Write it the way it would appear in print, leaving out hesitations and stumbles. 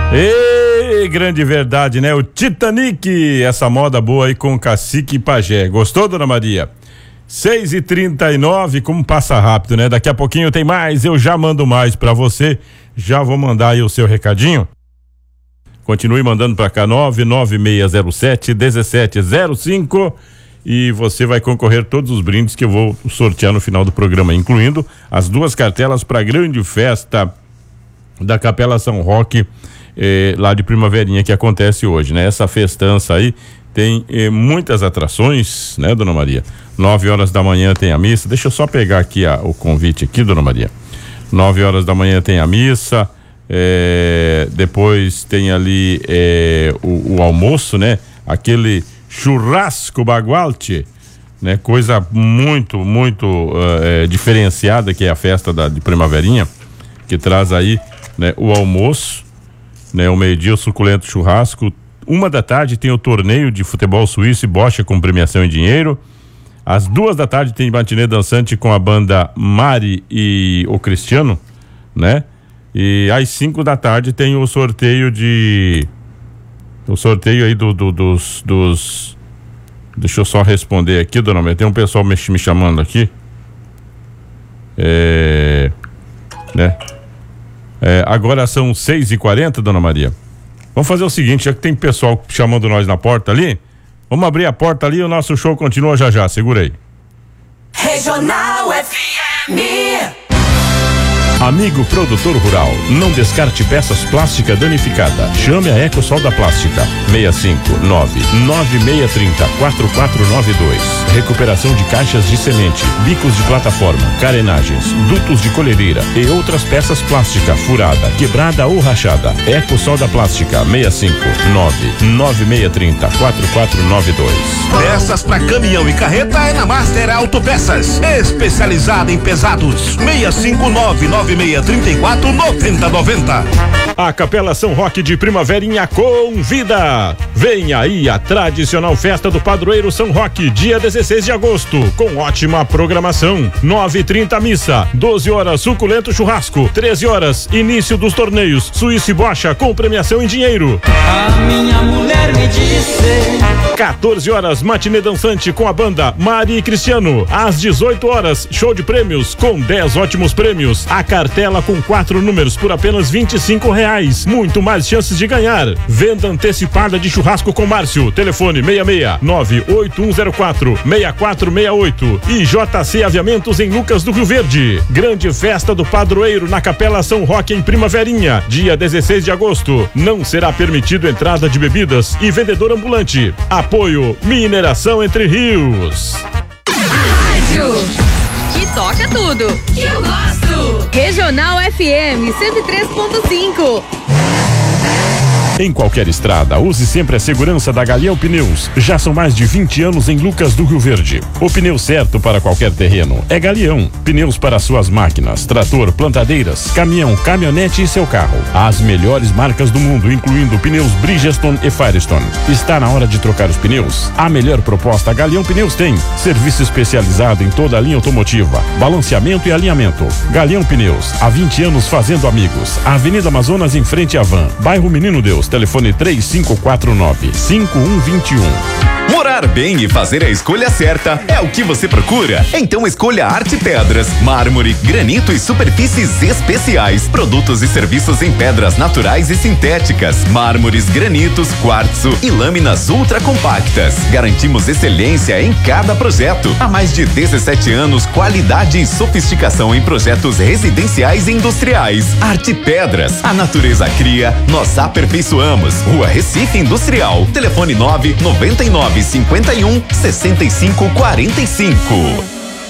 Ei, grande verdade, né? O Titanic, essa moda boa aí com Cacique e Pajé. Gostou, dona Maria? 6h39, como passa rápido, né? Daqui a pouquinho tem mais, eu já mando mais pra você. Já vou mandar aí o seu recadinho. Continue mandando pra cá, 99607-1705, e você vai concorrer todos os brindes que eu vou sortear no final do programa, incluindo as 2 cartelas pra grande festa da Capela São Roque, lá de Primaverinha, que acontece hoje, né? Essa festança aí tem muitas atrações, né, dona Maria? 9h da manhã tem a missa. Deixa eu só pegar aqui o convite aqui, dona Maria. 9h da manhã tem a missa, depois tem ali o almoço, né? Aquele churrasco bagualte, né? Coisa muito, muito diferenciada, que é a festa de Primaverinha, que traz aí, né, o almoço, né? O meio-dia, o suculento churrasco. 1h tem o torneio de futebol suíço e bocha com premiação em dinheiro. Às 2h tem matinê dançante com a banda Mari e o Cristiano, né? E às 5h tem o sorteio aí dos deixa eu só responder aqui, dona Maria. Tem um pessoal me chamando aqui. Né? Agora são 6h40, dona Maria. Vamos fazer o seguinte, já que tem pessoal chamando nós na porta ali, vamos abrir a porta ali e o nosso show continua já. Segura aí. Regional FM. Amigo produtor rural, não descarte peças plásticas danificadas. Chame a Ecosol da Plástica. 659-9630-4492. Recuperação de caixas de semente, bicos de plataforma, carenagens, dutos de colhedeira e outras peças plásticas furada, quebrada ou rachada. Ecosol da Plástica. 659-9630-4492. Peças para caminhão e carreta é na Master Autopeças, especializada em pesados. 659-9634-9090. A Capela São Roque de Primaverinha convida. Vem aí a tradicional festa do padroeiro São Roque, dia 16 de agosto, com ótima programação. 9h30 missa, 12h suculento churrasco, 13h início dos torneios Suíço e Bocha com premiação em dinheiro. A minha mulher me disse. 14h matinê dançante com a banda Mari e Cristiano. Às 18h show de prêmios com 10 ótimos prêmios. A cartela com 4 números por apenas R$25. Muito mais chances de ganhar. Venda antecipada de churrasco com Márcio. Telefone 66-98104-6468. E JC Aviamentos em Lucas do Rio Verde. Grande festa do padroeiro na Capela São Roque em Primaverinha, dia 16 de agosto. Não será permitido entrada de bebidas e vendedor ambulante. Apoio Mineração Entre Rios. Rádio que toca tudo. Que eu gosto. Regional FM 103.5. Em qualquer estrada, use sempre a segurança da Galeão Pneus. Já são mais de 20 anos em Lucas do Rio Verde. O pneu certo para qualquer terreno é Galeão. Pneus para suas máquinas, trator, plantadeiras, caminhão, caminhonete e seu carro. As melhores marcas do mundo, incluindo pneus Bridgestone e Firestone. Está na hora de trocar os pneus? A melhor proposta a Galeão Pneus tem. Serviço especializado em toda a linha automotiva, balanceamento e alinhamento. Galeão Pneus, há 20 anos fazendo amigos. Avenida Amazonas em frente à Van, bairro Menino Deus. Telefone 3549-5121. Morar bem e fazer a escolha certa é o que você procura? Então escolha Arte Pedras, mármore, granito e superfícies especiais. Produtos e serviços em pedras naturais e sintéticas, mármores, granitos, quartzo e lâminas ultra compactas. Garantimos excelência em cada projeto. Há mais de 17 anos, qualidade e sofisticação em projetos residenciais e industriais. Arte Pedras, a natureza cria, nós aperfeiçoamos. Rua Recife Industrial. Telefone 99951-6545.